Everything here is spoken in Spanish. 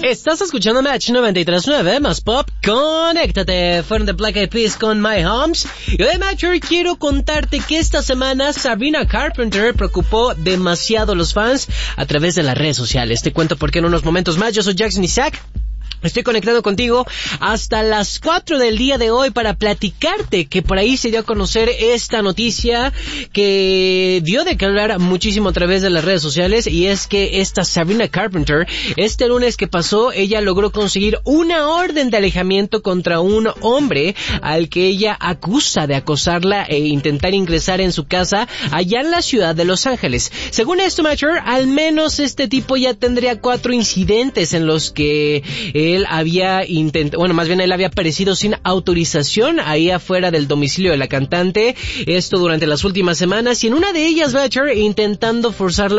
Estás escuchando Match 93.9, más pop, conéctate. Fueron de Black Eyed Peas con My Homes. Y hoy, Matcher, quiero contarte que esta semana Sabrina Carpenter preocupó demasiado a los fans a través de las redes sociales. Te cuento por qué en unos momentos más. Yo soy Jackson Isaac. Estoy conectado contigo hasta las 4 del día de hoy para platicarte que por ahí se dio a conocer esta noticia que dio de qué hablar muchísimo a través de las redes sociales, y es que esta Sabrina Carpenter, este lunes que pasó, ella logró conseguir una orden de alejamiento contra un hombre al que ella acusa de acosarla e intentar ingresar en su casa allá en la ciudad de Los Ángeles. Según esto, Matcher, al menos este tipo ya tendría 4 incidentes en los que él había él había aparecido sin autorización ahí afuera del domicilio de la cantante, esto durante las últimas semanas, y en una de ellas, Matcher, intentando forzarla